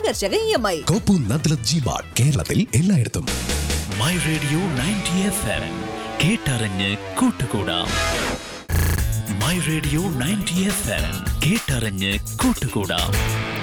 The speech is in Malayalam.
ആകർഷക EMI. കോപ്പു നദ്ലത് ജിമാർട്ട് കേരളത്തിൽ എല്ലായിടത്തും. മൈ റേഡിയോ 90 FM കേട്ടറിഞ്ഞ് കൂട്ടുകൂടാം. മൈ റേഡിയോ 90 FM കേട്ടറിഞ്ഞ് കൂട്ടുകൂടാം.